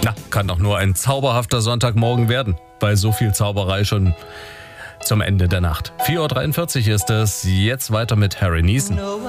Na, kann doch nur ein zauberhafter Sonntagmorgen werden. Bei so viel Zauberei schon zum Ende der Nacht. 4:43 Uhr ist es. Jetzt weiter mit Harry Nilsson.